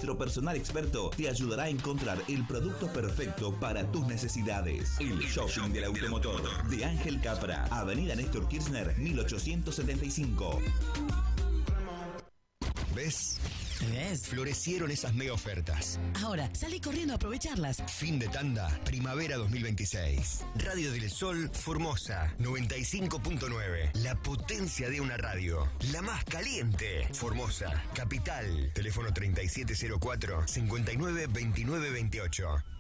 nuestro personal experto te ayudará a encontrar el producto perfecto para tus necesidades. El shopping del automotor de Ángel Capra, Avenida Néstor Kirchner, 1875. ¿Ves? ¿Ves? Florecieron esas mega ofertas. Ahora, salí corriendo a aprovecharlas. Fin de tanda, primavera 2026. Radio del Sol, Formosa, 95.9. La potencia de una radio. La más caliente. Formosa, capital. Teléfono 3704-592928.